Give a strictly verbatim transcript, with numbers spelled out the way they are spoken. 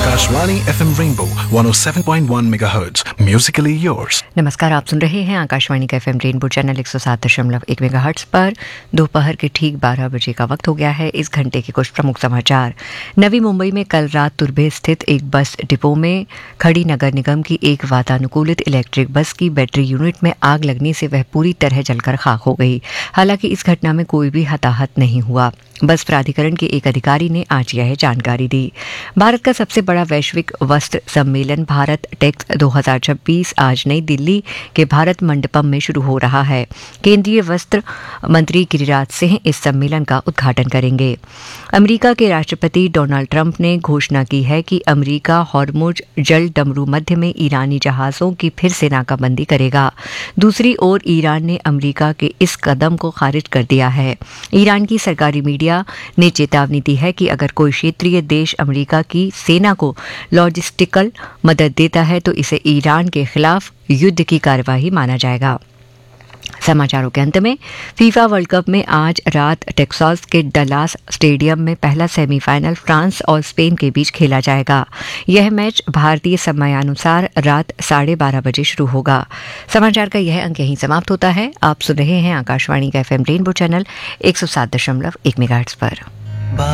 Akashvani FM rainbow one oh seven point one megahertz Musically yours. नमस्कार, आप सुन रहे हैं आकाशवाणी का एफएम रेनबो चैनल एक सौ सात दशमलव एक मेगाहर्ट्ज पर। दोपहर के ठीक बारह बजे का वक्त हो गया है। इस घंटे के कुछ प्रमुख समाचार। नवी मुंबई में कल रात तुर्भे स्थित एक बस डिपो में खड़ी नगर निगम की एक वातानुकूलित इलेक्ट्रिक बस की बैटरी यूनिट में आग लगने से वह पूरी तरह जलकर खाक हो गई। हालांकि इस घटना में कोई भी हताहत नहीं हुआ। बस प्राधिकरण के एक अधिकारी ने आज यह जानकारी दी। भारत का सबसे बड़ा वैश्विक वस्त्र सम्मेलन भारत टेक्स दो हज़ार छब्बीस आज नई दिल्ली के भारत मंडपम में शुरू हो रहा है। केंद्रीय वस्त्र मंत्री गिरिराज सिंह इस सम्मेलन का उद्घाटन करेंगे। अमेरिका के राष्ट्रपति डोनाल्ड ट्रंप ने घोषणा की है कि अमेरिका हॉर्मुज जल डमरू मध्य में ईरानी जहाजों की फिर से नाकाबंदी करेगा। दूसरी ओर ईरान ने अमेरिका के इस कदम को खारिज कर दिया है। ईरान की सरकारी मीडिया ने चेतावनी दी है कि अगर कोई क्षेत्रीय देश अमेरिका की सेना को लॉजिस्टिकल मदद देता है तो इसे ईरान के खिलाफ युद्ध की कार्यवाही माना जाएगा। समाचारों के अंत में फीफा वर्ल्ड कप में आज रात टेक्सास के डलास स्टेडियम में पहला सेमीफाइनल फ्रांस और स्पेन के बीच खेला जाएगा। यह मैच भारतीय समयानुसार रात साढ़े बारह बजे शुरू होगा। समाचार का यह अंक यहीं समाप्त होता है। आप सुन रहे हैं आकाशवाणी का एफएम रेनबो चैनल एक सौ सात दशमलव एक मेगाहर्ट्ज पर।